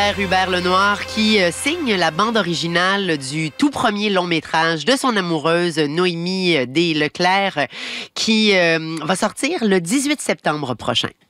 frère Hubert Lenoir qui signe la bande originale du tout premier long métrage de son amoureuse Noémie Desleclerc qui va sortir le 18 septembre prochain.